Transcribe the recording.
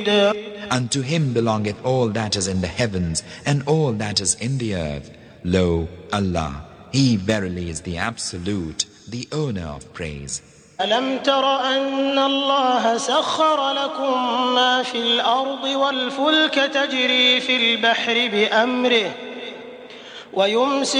Unto him belongeth all that is in the heavens and all that is in the earth. Lo, Allah, He verily is the Absolute, the owner of praise. ألم تر أن الله سخر لكم ما في الأرض والفلك تجري في البحر بأمره ويمسك